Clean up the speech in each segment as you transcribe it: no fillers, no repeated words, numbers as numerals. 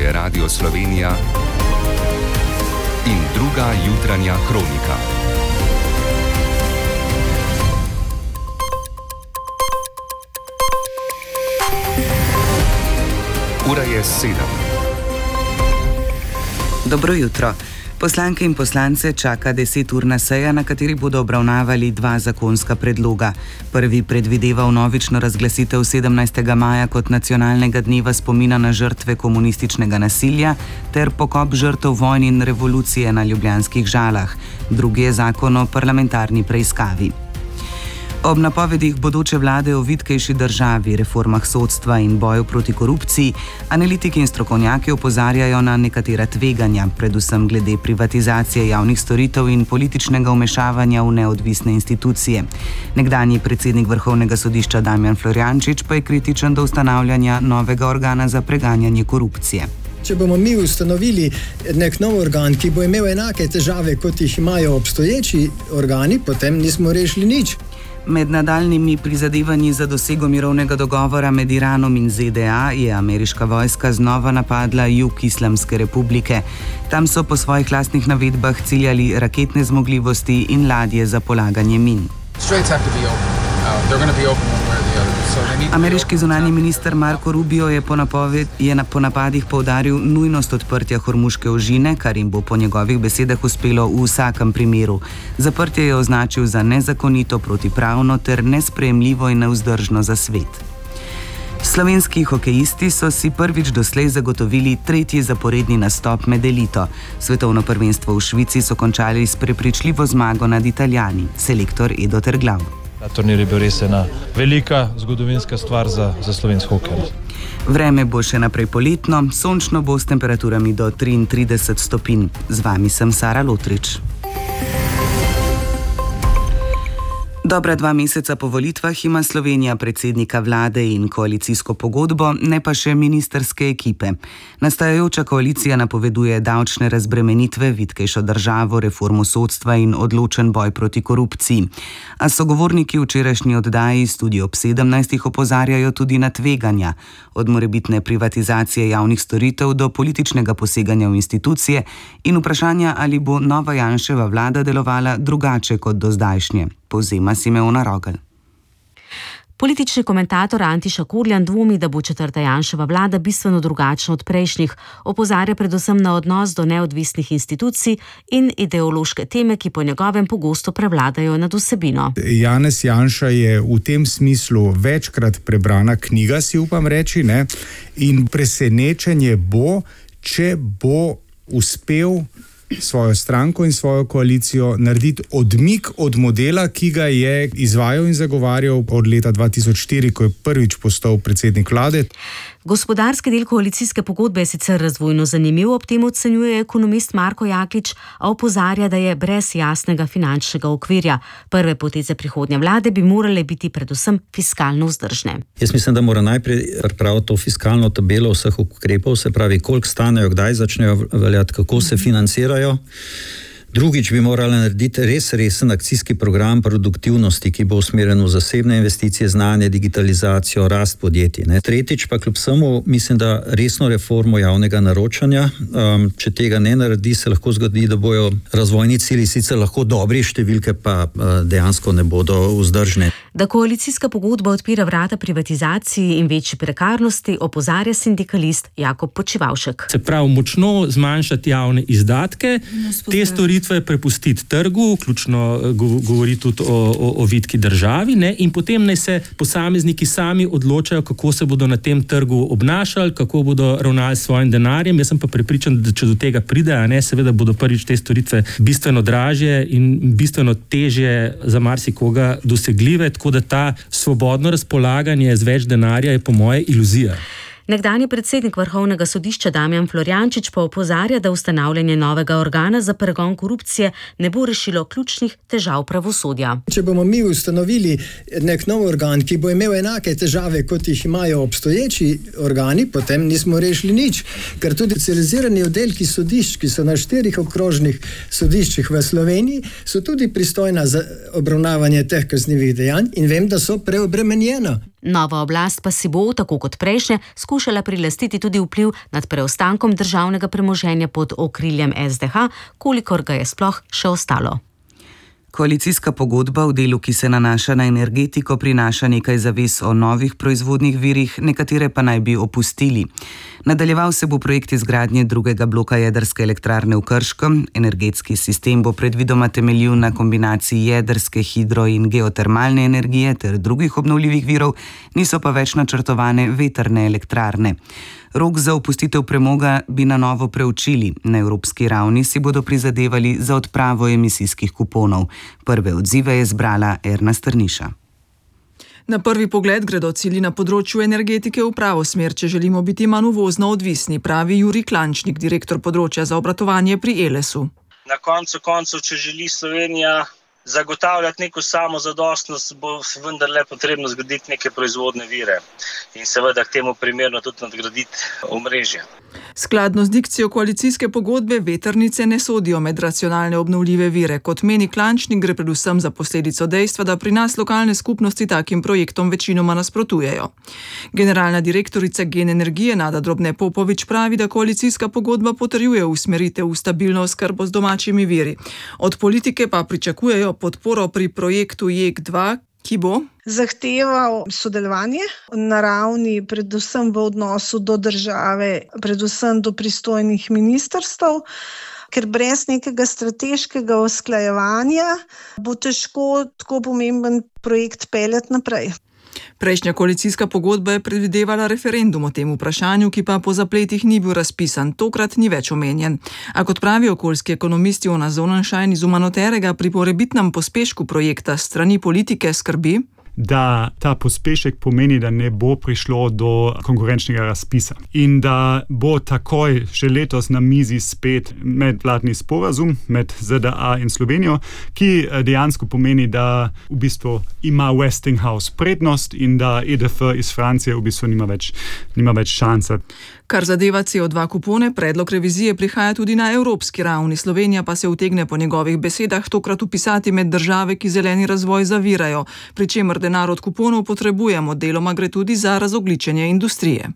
je Radio Slovenija in druga jutranja kronika. Ura je 7. Dobro jutro. Poslanke in poslance čaka 10-urna seja, na kateri bodo obravnavali dva zakonska predloga. Prvi predvideva vnovično razglasitev 17. maja kot nacionalnega dneva spomina na žrtve komunističnega nasilja ter pokop žrtev vojne in revolucije na ljubljanskih Žalah. Drugi je zakon o parlamentarni preiskavi. Ob napovedih bodoče vlade o vitkejši državi, reformah sodstva in boju proti korupciji, analitiki in strokovnjaki opozarjajo na nekatera tveganja, predvsem glede privatizacije javnih storitev in političnega vmešavanja v neodvisne institucije. Nekdanji predsednik Vrhovnega sodišča Damjan Florjančič pa je kritičen do ustanavljanja novega organa za preganjanje korupcije. Če bomo mi ustanovili nek nov organ, ki bo imel enake težave, kot jih imajo obstoječi organi, potem nismo rešili nič. Med nadaljnimi prizadevanji za dosego mirovnega dogovora med Iranom in ZDA je ameriška vojska znova napadla jug Islamske republike. Tam so po svojih lastnih navedbah ciljali raketne zmogljivosti in ladje za polaganje min. Ameriški zunanji minister Marco Rubio je po napadih poudaril nujnost odprtja Hormuške ožine, kar jim bo po njegovih besedah uspelo v vsakem primeru. Zaprtje je označil za nezakonito, protipravno ter nesprejemljivo in nevzdržno za svet. Slovenski hokejisti so si prvič doslej zagotovili tretji zaporedni nastop med elito. Svetovno prvenstvo v Švici so končali s prepričljivo zmago nad Italijani. Selektor Edo Terglav. Ta turnir je bil res ena velika zgodovinska stvar za slovenski hokej. Vreme bo še naprej poletno, sončno bo s temperaturami do 33 stopinj. Z vami sem Sara Lotrič. Dobra 2 meseca po volitvah ima Slovenija predsednika vlade in koalicijsko pogodbo, ne pa še ministerske ekipe. Nastajajoča koalicija napoveduje davčne razbremenitve, vitkejšo državo, reformo sodstva in odločen boj proti korupciji. A sogovorniki v včerajšnji oddaji Studio ob 17 opozarjajo tudi na tveganja, od morebitne privatizacije javnih storitev do političnega poseganja v institucije in vprašanja, ali bo nova Janševa vlada delovala drugače kot do zdajšnje. Povzema Simeona Rogelj. Politični komentator Antiša Korljan dvomi, da bo četrta Janševa vlada bistveno drugačna od prejšnjih. Opozarja predvsem na odnos do neodvisnih institucij in ideološke teme, ki po njegovem pogosto prevladajo nad vsebino. Janez Janša je v tem smislu večkrat prebrana knjiga, si upam reči, ne? In presenečenje bo, če bo uspel svojo stranko in svojo koalicijo narediti odmik od modela, ki ga je izvajal in zagovarjal od leta 2004, ko je prvič postal predsednik vlade. Gospodarski del koalicijske pogodbe je sicer razvojno zanimiv, ob tem ocenjuje ekonomist Marko Jaklič, a opozarja, da je brez jasnega finančnega okvirja. Prve poteze prihodnje vlade bi morale biti predvsem fiskalno vzdržne. Jaz mislim, da mora najprej pripraviti to fiskalno tabelo vseh ukrepov, se pravi, koliko stanejo, kdaj začnejo veljati, kako se financirajo. Drugič bi morali narediti res resen akcijski program produktivnosti, ki bo usmerjen v zasebne investicije, znanje, digitalizacijo, rast podjetij. Tretjič pa kljub vsemu mislim, da resno reformo javnega naročanja. Če tega ne naredi, se lahko zgodi, da bojo razvojni cilji sicer lahko dobri, številke pa dejansko ne bodo vzdržne. Da koalicijska pogodba odpira vrata privatizaciji in večji prekarnosti, opozarja sindikalist Jakob Počivavšek. Se pravi, močno zmanjšati javne izdatke, te storitve prepustiti trgu, vključno govori tudi o vitki državi, ne? In potem naj se posamezniki sami odločajo, kako se bodo na tem trgu obnašali, kako bodo ravnali s svojim denarjem. Jaz sem pa prepričan, da če do tega pride, seveda bodo prvič te storitve bistveno dražje in bistveno težje za marsikoga dosegljive, tako da ta svobodno razpolaganje z več denarja je po moje iluzija. Nekdanji predsednik Vrhovnega sodišča Damjan Florjančič pa opozarja, da ustanavljanje novega organa za pregon korupcije ne bo rešilo ključnih težav pravosodja. Če bomo mi ustanovili nek nov organ, ki bo imel enake težave, kot jih imajo obstoječi organi, potem nismo rešili nič. Ker tudi specializirani oddelki sodišč, ki so na 4 okrožnih sodiščih v Sloveniji, so tudi pristojna za obravnavanje teh kaznivih dejanj in vem, da so preobremenjena. Nova oblast pa si bo, tako kot prejšnje, skušala prilastiti tudi vpliv nad preostankom državnega premoženja pod okriljem SDH, kolikor ga je sploh še ostalo. Koalicijska pogodba v delu, ki se nanaša na energetiko, prinaša nekaj zavez o novih proizvodnih virih, nekatere pa naj bi opustili. Nadaljeval se bo projekt izgradnje drugega bloka jedrske elektrarne v Krškem. Energetski sistem bo predvidoma temeljil na kombinaciji jedrske, hidro in geotermalne energije ter drugih obnovljivih virov, niso pa več načrtovane vetrne elektrarne. Rok za opustitev premoga bi na novo preučili. Na evropski ravni si bodo prizadevali za odpravo emisijskih kuponov. Prve odzive je zbrala Erna Strniša. Na prvi pogled gredo cilji na področju energetike v pravo smer, če želimo biti manj uvozno odvisni, pravi Jurij Klančnik, direktor področja za obratovanje pri Elesu. Na koncu koncev, če želi Slovenija zagotavljati neko samozadostnost, bo vendarle potrebno zgraditi neke proizvodne vire in seveda k temu primerno tudi nadgraditi omrežje. Skladno z dikcijo koalicijske pogodbe vetrnice ne sodijo med racionalne obnovljive vire. Kot meni Klančnik, gre predvsem za posledico dejstva, da pri nas lokalne skupnosti takim projektom večinoma nasprotujejo. Generalna direktorica Gen Energije Nada Drobne-Popovič pravi, da koalicijska pogodba potrjuje usmeritev v stabilno oskrbo z domačimi viri. Od politike pa pričakujejo podporo pri projektu JEK2, ki bo zahteval sodelovanje na ravni predvsem v odnosu do države, predvsem do pristojnih ministrstev, ker brez nekega strateškega usklajevanja bo težko tako pomemben projekt peljati naprej. Prejšnja koalicijska pogodba je predvidevala referendum o tem vprašanju, ki pa po zapletih ni bil razpisan, tokrat ni več omenjen. A kot pravi okoljski ekonomist Jonas Zonenschein iz Umanoterega, pri morebitnem pospešku projekta strani politike skrbi, da ta pospešek pomeni, da ne bo prišlo do konkurenčnega razpisa in da bo takoj že letos na mizi spet medvladni sporazum med ZDA in Slovenijo, ki dejansko pomeni, da v bistvu ima Westinghouse prednost in da EDF iz Francije v bistvu nima več šanse. Kar zadeva CO2 kupone, predlog revizije prihaja tudi na evropski ravni. Slovenija pa se utegne po njegovih besedah tokrat upisati med države, ki zeleni razvoj zavirajo, pri čemer denar od kuponov potrebujemo, deloma gre tudi za razogljičenje industrije.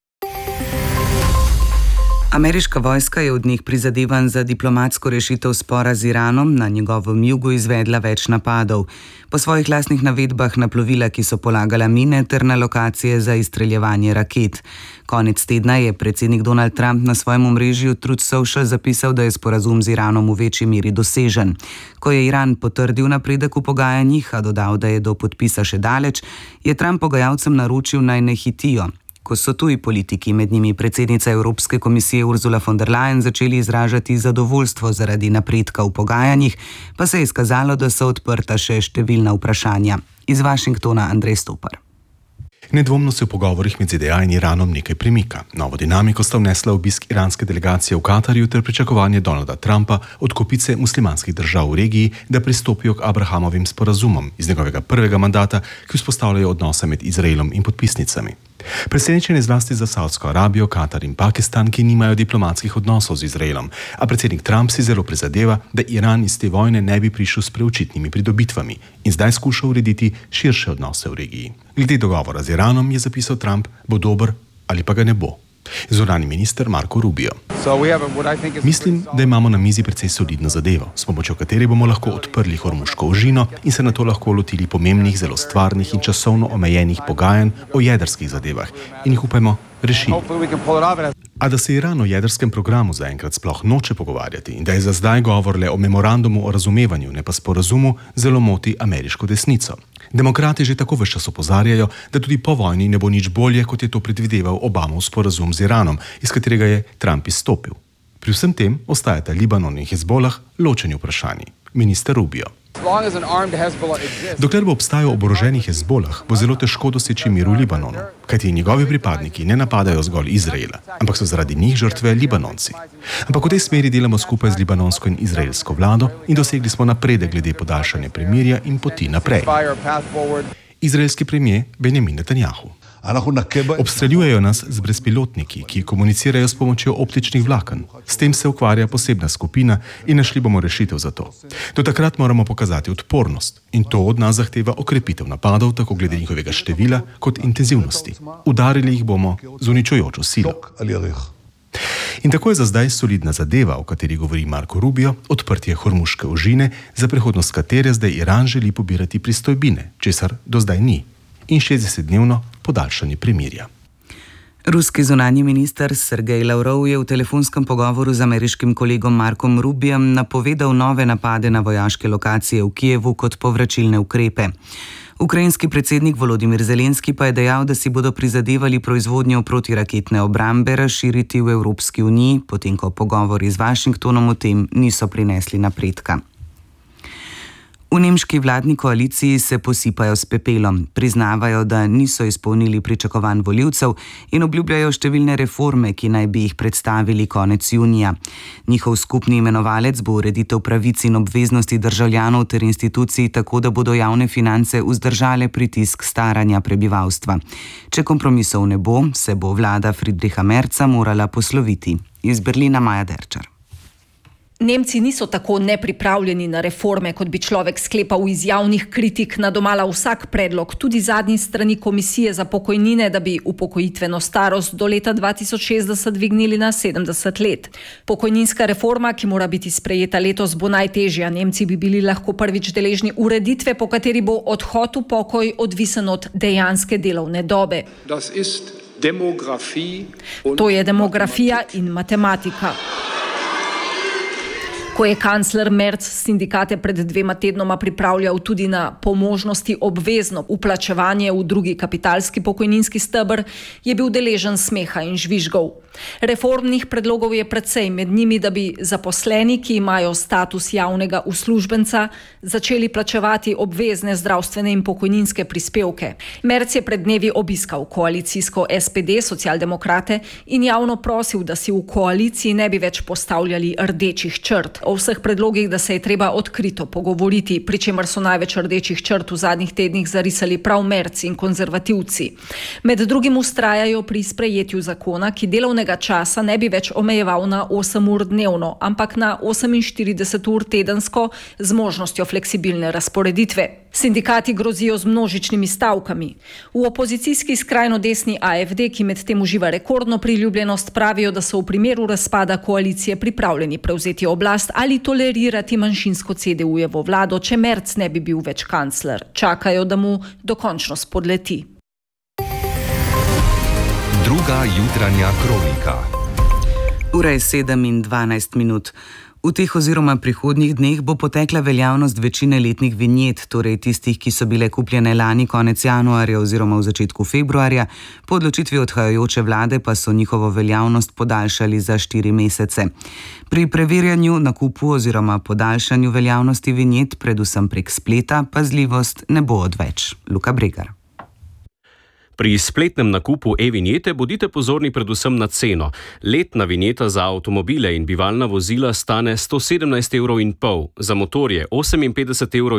Ameriška vojska je od njih prizadevanj za diplomatsko rešitev spora z Iranom na njegovem jugu izvedla več napadov. Po svojih lastnih navedbah na plovila, ki so polagala mine, ter na lokacije za izstreljevanje raket. Konec tedna je predsednik Donald Trump na svojem omrežju Truth Social zapisal, da je sporazum z Iranom v večji meri dosežen. Ko je Iran potrdil napredek v pogajanjih, a dodal, da je do podpisa še daleč, je Trump pogajalcem naročil, naj ne hitijo. Ko so tuji politiki, med njimi predsednica Evropske komisije Ursula von der Leyen, začeli izražati zadovoljstvo zaradi napredka v pogajanjih, pa se je izkazalo, da so odprta še številna vprašanja. Iz Washingtona Andrej Stopar. Nedvomno se v pogovorih med ZDA in Iranom nekaj premika. Novo dinamiko sta vnesla obisk iranske delegacije v Katarju ter pričakovanje Donalda Trumpa od kopice muslimanskih držav v regiji, da pristopijo k Abrahamovim sporazumom iz njegovega prvega mandata, ki vzpostavljajo odnose med Izraelom in podpisnicami. Presenečenje zlasti za Saudsko Arabijo, Katar in Pakistan, ki nimajo diplomatskih odnosov z Izraelom, a predsednik Trump si zelo prizadeva, da Iran iz te vojne ne bi prišel s preučitnimi pridobitvami in zdaj skuša urediti širše odnose v regiji. Glede dogovora z Iranom je zapisal Trump, bo dober ali pa ga ne bo. Zunanji minister Marco Rubio. Mislim, da imamo na mizi precej solidno zadevo, s pomočjo katere bomo lahko odprli Hormuško ožino in se nato lahko lotili pomembnih, zelo stvarnih in časovno omejenih pogajanj o jedrskih zadevah in jih upajmo rešili. A da se Iran o jedrskem programu zaenkrat sploh noče pogovarjati in da je za zdaj govor le o memorandumu o razumevanju, ne pa sporazumu, zelo moti ameriško desnico. Demokrati že tako ves čas opozarjajo, da tudi po vojni ne bo nič bolje, kot je to predvideval Obamov sporazum z Iranom, iz katerega je Trump izstopil. Pri vsem tem ostajata Libanon in Hezbolah ločeni vprašanji. Minister Rubio. Dokler bo obstajal oboroženi Hezbolah, bo zelo težko doseči mir v Libanonu, kajti njegovi pripadniki ne napadajo zgolj Izraela, ampak so zaradi njih žrtve Libanonci. Ampak v tej smeri delamo skupaj z libanonsko in izraelsko vlado in dosegli smo napredek glede podaljšanja premirja in poti naprej. Izraelski premier Benjamin Netanjahu. Obstreljujejo nas z brezpilotniki, ki komunicirajo s pomočjo optičnih vlaken. S tem se ukvarja posebna skupina in našli bomo rešitev za to. Do takrat moramo pokazati odpornost in to od nas zahteva okrepitev napadov, tako glede njihovega števila kot intenzivnosti. Udarili jih bomo z uničujočo silo. In tako je za zdaj solidna zadeva, o kateri govori Marco Rubio, odprtje Hormuške ožine, za prihodnost katere zdaj Iran želi pobirati pristojbine, česar do zdaj ni, in 60-dnevno podaljšanje premirja. Ruski zunanji minister Sergej Lavrov je v telefonskem pogovoru z ameriškim kolegom Markom Rubijem napovedal nove napade na vojaške lokacije v Kijevu kot povračilne ukrepe. Ukrajinski predsednik Volodimir Zelenski pa je dejal, da si bodo prizadevali proizvodnjo protiraketne obrambe razširiti v Evropski uniji, potem ko pogovori z Washingtonom o tem niso prinesli napredka. V nemški vladni koaliciji se posipajo s pepelom, priznavajo, da niso izpolnili pričakovanj volivcev in obljubljajo številne reforme, ki naj bi jih predstavili konec junija. Njihov skupni imenovalec bo ureditev pravic in obveznosti državljanov ter institucij tako, da bodo javne finance vzdržale pritisk staranja prebivalstva. Če kompromisov ne bo, se bo vlada Friedricha Merza morala posloviti. Iz Berlina Maja Derčar. Nemci niso tako nepripravljeni na reforme, kot bi človek sklepal iz javnih kritik na domala vsak predlog, tudi zadnji strani Komisije za pokojnine, da bi upokojitveno starost do leta 2060 dvignili na 70 let. Pokojninska reforma, ki mora biti sprejeta letos, bo najtežja. Nemci bi bili lahko prvič deležni ureditve, po kateri bo odhod v pokoj odvisen od dejanske delovne dobe. To je demografija in matematika. Ko je kancler Merz sindikate pred 2 tednoma pripravljal tudi na po možnosti obvezno vplačevanje v drugi kapitalski pokojninski steber, je bil deležen smeha in žvižgov. Reformnih predlogov je precej, med njimi, da bi zaposleni, ki imajo status javnega uslužbenca, začeli plačevati obvezne zdravstvene in pokojninske prispevke. Merz je pred dnevi obiskal koalicijsko SPD, socialdemokrate, in javno prosil, da si v koaliciji ne bi več postavljali rdečih črt. O vseh predlogih, da se je treba odkrito pogovoriti, pri čemer so največ rdečih črt v zadnjih tednih zarisali prav Merz in konzervativci. Med drugim vztrajajo pri sprejetju zakona, ki delovnega časa ne bi več omejeval na 8 ur dnevno, ampak na 48 ur tedensko z možnostjo fleksibilne razporeditve. Sindikati grozijo z množičnimi stavkami. V opozicijski skrajno desni AfD, ki med tem uživa rekordno priljubljenost, pravijo, da so v primeru razpada koalicije pripravljeni prevzeti oblast ali tolerirati manjšinsko CDU-jevo vlado, če Merz ne bi bil več kancler. Čakajo, da mu dokončno spodleti. Druga jutranja kronika. Ura je 7:12. V teh oziroma prihodnjih dneh bo potekla veljavnost večine letnih vinjet, torej tistih, ki so bile kupljene lani konec januarja oziroma v začetku februarja, po odločitvi odhajajoče vlade pa so njihovo veljavnost podaljšali za 4 mesece. Pri preverjanju, nakupu oziroma podaljšanju veljavnosti vinjet, predvsem prek spleta, pazljivost ne bo odveč. Luka Bregar. Pri spletnem nakupu e-vinjete bodite pozorni predvsem na ceno. Letna vinjeta za avtomobile in bivalna vozila stane 117,5 €, za motorje 58 €